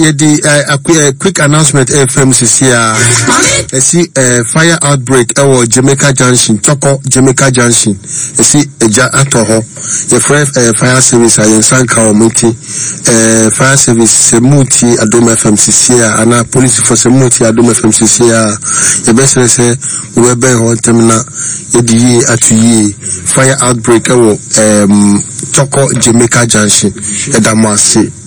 a quick announcement FM CCA. I see fire outbreak at Jamaica Junction, Choco Jamaica Junction. I see a Atoho, fire service, I Sanka Muti, fire service, Semuti, Adom FM CCA, and police for Semuti, Adom FM CCA. The best say, we were on Temna, Yedi Atuyi, fire outbreak at Choco Jamaica Junction, Edamasi.